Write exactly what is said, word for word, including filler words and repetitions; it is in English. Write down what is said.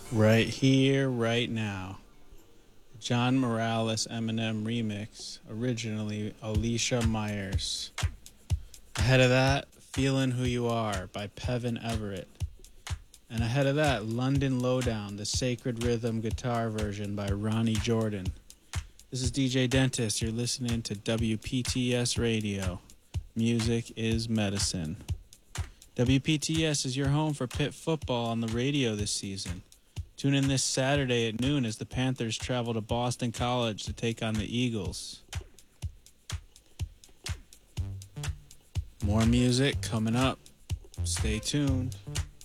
Right here, right now. John Morales Eminem remix, originally Alicia Myers. Ahead of that, Feelin' Who You Are by Pevin Everett. And ahead of that, London Lowdown, the Sacred Rhythm guitar version by Ronnie Jordan. This is D J Dentist. You're listening to W P T S Radio. Music is medicine. W P T S is your home for Pitt football on the radio this season. Tune in this Saturday at noon as the Panthers travel to Boston College to take on the Eagles. More music coming up. Stay tuned.